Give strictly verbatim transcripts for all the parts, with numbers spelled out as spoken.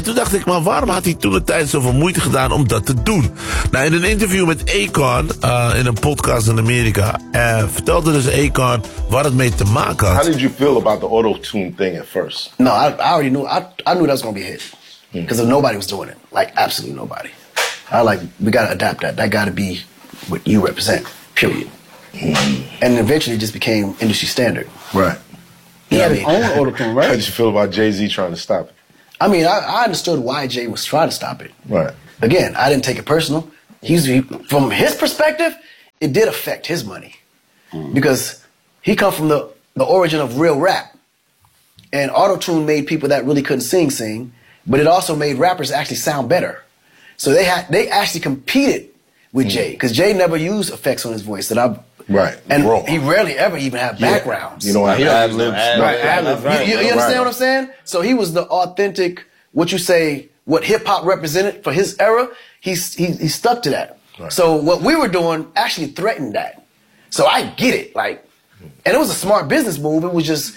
toen dacht ik, maar waarom had hij toen de tijd zoveel moeite gedaan om dat te doen? Nou, in een interview met Akon, uh, in een podcast in Amerika, uh, vertelde dus Akon waar het mee te maken had. How did you feel about the auto-tune thing at first? No, I, I already knew, I, I knew that was going to be a hit. Because mm. nobody was doing it. Like, absolutely nobody. I like, we got to adapt that. That got to be what you represent, period. Mm. And eventually it just became industry standard. Right. He yeah, had his own auto-tune, right? How did you feel about Jay-Z trying to stop it? I mean, I, I understood why Jay was trying to stop it. Right. Again, I didn't take it personal. He's, he, from his perspective, it did affect his money. Mm. Because he come from the, the origin of real rap. And auto-tune made people that really couldn't sing, sing. But it also made rappers actually sound better. So they had they actually competed with mm. Jay. Because Jay never used effects on his voice. That I Right. And Raw. he rarely ever even had backgrounds. Yeah. You know, right. ad-libs. Right, ad-libs. You, you, you understand right. what I'm saying? So he was the authentic, what you say, what hip-hop represented for his era, he's, he, he stuck to that. Right. So what we were doing actually threatened that. So I get it. Like, and it was a smart business move. It was just,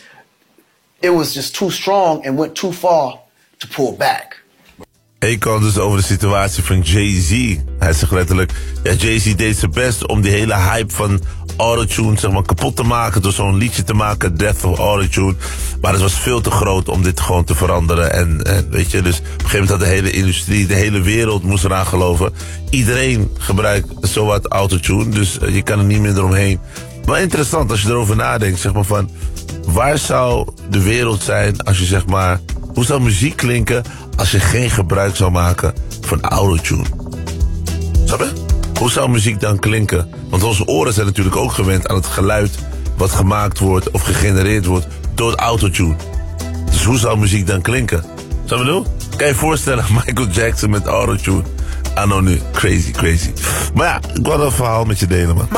it was just too strong and went too far to pull back. Akon dus over de situatie van Jay-Z. Hij zegt letterlijk, ja, Jay-Z deed zijn best om die hele hype van autotune, zeg maar, kapot te maken door zo'n liedje te maken, Death of Autotune. Maar het was veel te groot om dit gewoon te veranderen. En, en weet je, dus op een gegeven moment had de hele industrie, de hele wereld moest eraan geloven. Iedereen gebruikt zowat autotune, dus uh, je kan er niet meer omheen. Maar interessant als je erover nadenkt, zeg maar van, waar zou de wereld zijn als je, zeg maar, hoe zou muziek klinken als je geen gebruik zou maken van autotune? Snap je? Hoe zou muziek dan klinken? Want onze oren zijn natuurlijk ook gewend aan het geluid wat gemaakt wordt of gegenereerd wordt door autotune. Dus hoe zou muziek dan klinken? Zou je bedoel? Kan je je voorstellen, Michael Jackson met autotune? Anno nu. Crazy, crazy. Maar ja, ik wou dat verhaal met je delen, man.